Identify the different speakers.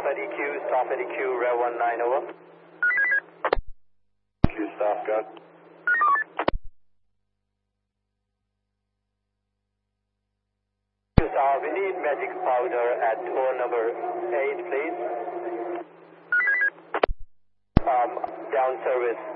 Speaker 1: Eddie Q, Rev 19 over. Q staff, go. Q staff, we need magic powder at door number 8, please. Down service